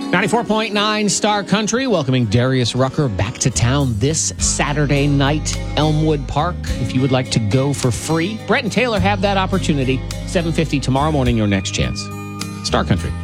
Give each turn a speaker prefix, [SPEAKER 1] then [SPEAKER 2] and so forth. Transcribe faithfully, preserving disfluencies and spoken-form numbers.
[SPEAKER 1] ninety-four point nine Star Country, welcoming Darius Rucker back to town this Saturday night, Elmwood Park. If you would like to go for free, Brett and Taylor have that opportunity. seven fifty tomorrow morning, your next chance. Star Country.